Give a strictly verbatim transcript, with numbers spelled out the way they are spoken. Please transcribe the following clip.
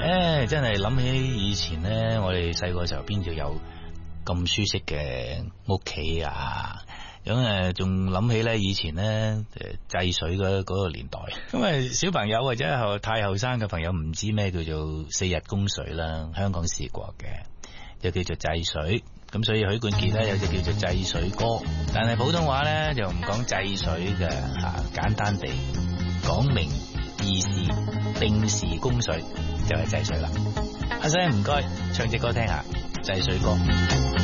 咧，真係諗起以前咧，我哋細個時候邊度有咁舒適嘅屋企啊？咁誒，仲諗起咧以前咧誒制水嗰嗰個年代。咁啊，小朋友或者係太後生嘅朋友唔知咩叫做四日供水啦，香港試過嘅，就叫做制水。咁所以許冠傑咧有隻叫做制水歌，但係普通話咧就唔講制水嘅吓，簡單地講明意思，定時供水就係制水啦。阿 Sir 唔該，唱隻歌聽下，制水歌。